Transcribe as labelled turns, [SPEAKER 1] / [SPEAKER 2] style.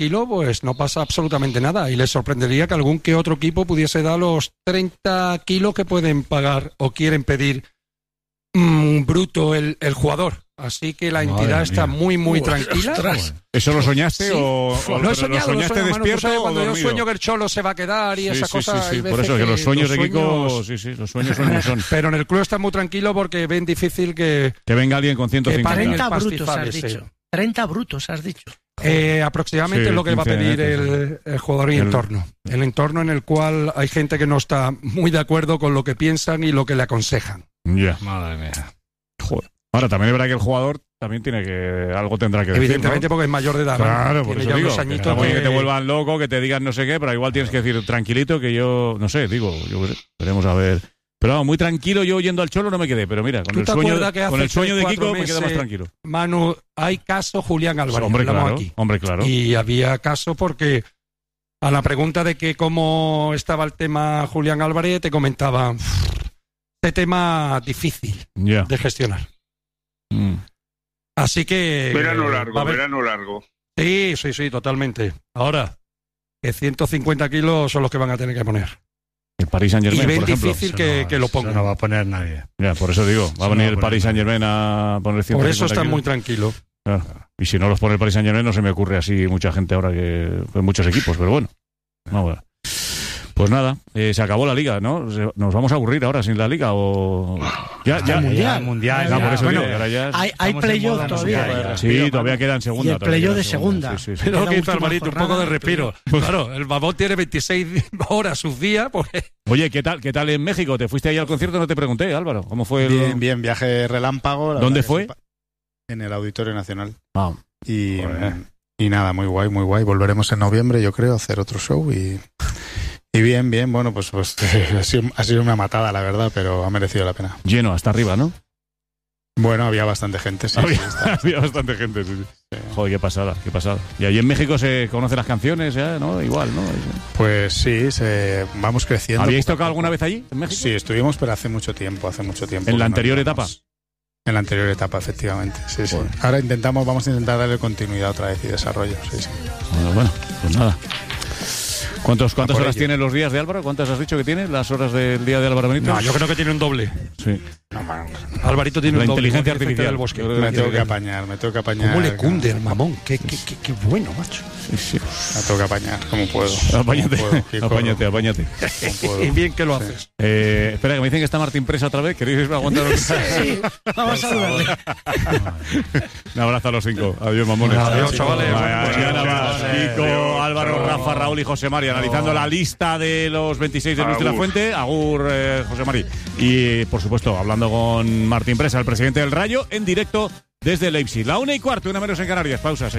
[SPEAKER 1] kilos, pues no pasa absolutamente nada. Y les sorprendería que algún que otro equipo pudiese dar los 30 kilos que pueden pagar o quieren pedir bruto el jugador. Así que la entidad está muy, muy tranquila.
[SPEAKER 2] ¿Eso lo soñaste o
[SPEAKER 1] lo he soñado,
[SPEAKER 2] lo soñaste despierto o
[SPEAKER 1] cuando
[SPEAKER 2] dormido?
[SPEAKER 1] yo sueño que el Cholo se va a quedar y esas cosas.
[SPEAKER 2] Sí, por eso que los sueños de Kiko, los sueños son.
[SPEAKER 1] Pero en el club está muy tranquilo porque ven difícil que
[SPEAKER 2] venga alguien con 150.
[SPEAKER 3] 30 brutos has dicho. 30 brutos has dicho.
[SPEAKER 1] Aproximadamente es lo que va a pedir el jugador y entorno. El entorno en el cual hay gente que no está muy de acuerdo con lo que piensan y lo que le aconsejan.
[SPEAKER 2] Ya, madre mía. Joder. Ahora, también es verdad que el jugador también algo tendrá que decir,
[SPEAKER 1] evidentemente, ¿no? Porque es mayor de edad.
[SPEAKER 2] Claro, por eso digo,
[SPEAKER 1] añitos
[SPEAKER 2] que te vuelvan loco, que te digan no sé qué, pero igual tienes que decir tranquilito, que yo, no sé, yo veremos a ver. Pero vamos, muy tranquilo, yo yendo al Cholo no me quedé, pero mira, con el sueño de Kiko me quedo más tranquilo.
[SPEAKER 1] Manu, hay caso Julián Álvarez,
[SPEAKER 2] hombre, claro.
[SPEAKER 1] Y había caso porque a la pregunta de que cómo estaba el tema Julián Álvarez, te comentaba, este tema difícil de gestionar. Así que...
[SPEAKER 4] Verano largo.
[SPEAKER 1] Sí, totalmente. Ahora, que 150 kilos son los que van a tener que poner.
[SPEAKER 2] El Paris Saint-Germain,
[SPEAKER 1] y ven
[SPEAKER 2] por ejemplo.
[SPEAKER 1] difícil que lo pongan.
[SPEAKER 5] No va a poner nadie.
[SPEAKER 2] Ya, por eso digo, va a venir el Paris Saint-Germain a poner 150
[SPEAKER 1] Por eso están
[SPEAKER 2] kilos.
[SPEAKER 1] muy tranquilos.
[SPEAKER 2] Claro. Y si no los pone el Paris Saint-Germain, no se me ocurre así mucha gente ahora que muchos equipos, pero bueno. Pues nada, se acabó la liga, ¿no? ¿Nos vamos a aburrir ahora sin la liga o...?
[SPEAKER 5] Mundial.
[SPEAKER 2] Por eso
[SPEAKER 3] bueno,
[SPEAKER 2] digo, ahora ya...
[SPEAKER 3] Hay playoff todavía.
[SPEAKER 2] Sí, todavía queda en segunda.
[SPEAKER 3] Y el playoff de segunda.
[SPEAKER 2] Sí.
[SPEAKER 1] Pero que hizo Alvarito, un poco de respiro. Claro, el babón tiene 26 horas sus días. Porque...
[SPEAKER 2] Oye, ¿qué tal en México? ¿Te fuiste ahí al concierto? No te pregunté, Álvaro. ¿Cómo fue?
[SPEAKER 6] Bien, viaje relámpago.
[SPEAKER 2] ¿Dónde fue?
[SPEAKER 6] En el Auditorio Nacional.
[SPEAKER 2] Y
[SPEAKER 6] nada, muy guay. Volveremos en noviembre, yo creo, a hacer otro show y bien, bueno, pues ha sido una matada, la verdad, pero ha merecido la pena.
[SPEAKER 2] Lleno, hasta arriba, ¿no?
[SPEAKER 6] Bueno, había bastante gente, sí.
[SPEAKER 2] Había bastante gente, sí. Joder, qué pasada. Y allí en México se conocen las canciones, ya, ¿no? Igual, ¿no?
[SPEAKER 6] Pues sí, vamos creciendo.
[SPEAKER 2] ¿Habíais tocado alguna vez allí, en México?
[SPEAKER 6] Sí, estuvimos, pero hace mucho tiempo.
[SPEAKER 2] ¿En la anterior etapa?
[SPEAKER 6] En la anterior etapa, efectivamente, sí. Ahora vamos a intentar darle continuidad otra vez y desarrollo, sí.
[SPEAKER 2] Bueno, pues nada. ¿Cuántas horas tienen los días de Álvaro? ¿Cuántas has dicho que tiene las horas del día de Álvaro Benítez?
[SPEAKER 1] No, yo creo que tiene un doble.
[SPEAKER 2] Sí.
[SPEAKER 1] Alvarito tiene
[SPEAKER 2] la
[SPEAKER 1] un doble.
[SPEAKER 2] La inteligencia artificial
[SPEAKER 1] del bosque.
[SPEAKER 6] Me tengo que apañar.
[SPEAKER 1] ¿Cómo le cunde el mamón? Qué bueno, macho.
[SPEAKER 6] Sí. Me tengo que apañar, como puedo.
[SPEAKER 2] Apáñate.
[SPEAKER 1] Y bien que lo haces.
[SPEAKER 2] Espera, que me dicen que está Martín Presa otra vez. ¿Queréis aguantar?
[SPEAKER 3] Sí, vamos a saludarle.
[SPEAKER 2] Un abrazo a los 5. Adiós, mamones.
[SPEAKER 1] Adiós, chavales.
[SPEAKER 2] Mañana más. Kiko, Álvaro, Rafa, Raúl y José María analizando la lista de los 26 de Luis de la Fuente. Agur, José María. Y, por supuesto, hablando con Martín Presa, el presidente del Rayo, en directo desde Leipzig. 1:15, 1 menos en Canarias. Pausa.